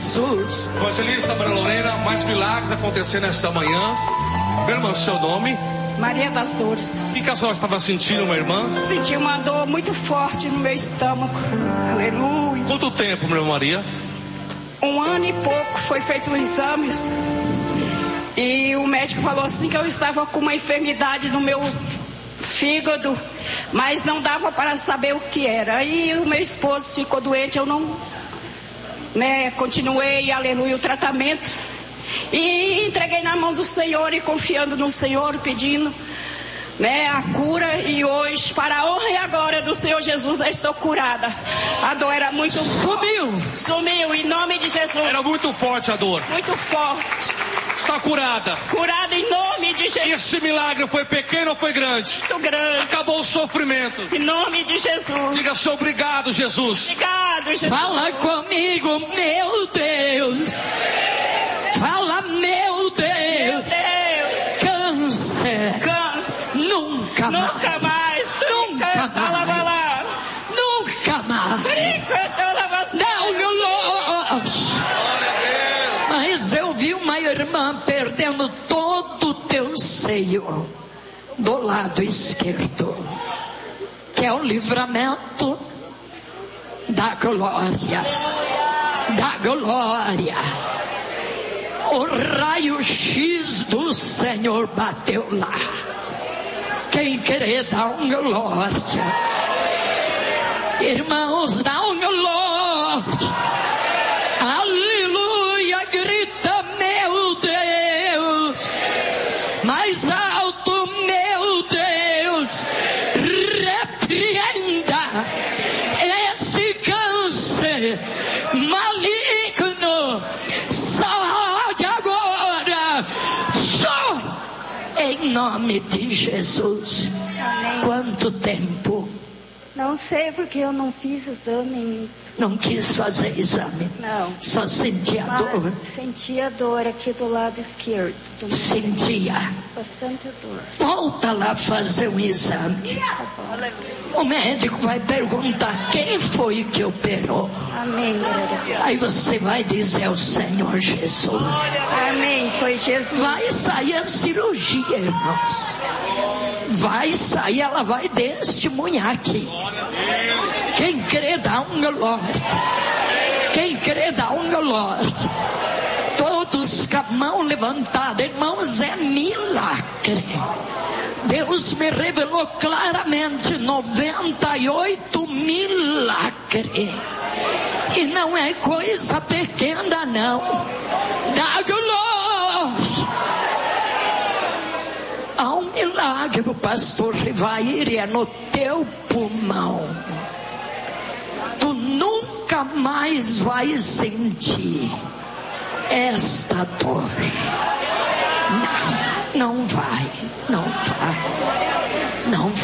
Jesus. Evangelista Maria Lorena, mais milagres acontecendo esta manhã. Minha irmã, seu nome? Maria das Dores. O que a senhora estava sentindo, minha irmã? Senti uma dor muito forte no meu estômago. Aleluia. Quanto tempo, minha irmã Maria? 1 ano e pouco foi feito os exames. E o médico falou assim que eu estava com uma enfermidade no meu fígado, mas não dava para saber o que era. Aí o meu esposo ficou doente, eu não, continuei, aleluia, o tratamento. E entreguei na mão do Senhor e confiando no Senhor, pedindo a cura. E hoje, para a honra e a glória do Senhor Jesus, eu estou curada. A dor era muito forte. Sumiu, em nome de Jesus. Era muito forte a dor. Muito forte. Está curada. Curada em nome de Jesus. Esse milagre foi pequeno ou foi grande? Muito grande. Acabou o sofrimento. Em nome de Jesus. Diga-se obrigado, Jesus. Obrigado, Jesus. Fala comigo, meu Deus. Fala, meu Deus. Meu Deus. Câncer. Nunca mais. Nunca mais. Nunca mais. Não, mas eu vi uma irmã perdendo todo o teu seio do lado esquerdo, que é o livramento da glória. Da glória. O raio-x do Senhor bateu lá. Quem querer dar um glória, irmãos, dá um glória. Aleluia, grita, meu Deus, mais alto, meu Deus, repreenda esse câncer maligno, saúde agora, em nome de Jesus. Amém. Quanto tempo? Não sei porque eu não fiz exame. Não quis fazer exame? Não. Só sentia dor? Sentia dor aqui do lado esquerdo. Sentia? Bastante dor. Volta lá fazer um exame. O médico vai perguntar quem foi que operou. Amém, glória a Deus. Aí você vai dizer ao Senhor Jesus. Amém, foi Jesus. Vai sair a cirurgia, irmãos. Vai sair, ela vai testemunhar aqui. Quem crê dá um glória. Quem crê dá um glória. Todos com a mão levantada, irmãos, é milagre. Deus me revelou claramente 98 milagres. E não é coisa pequena, não. Dá glória. Há um milagre, o pastor Rivair, é no teu pulmão. Tu nunca mais vai sentir esta dor. Não vai.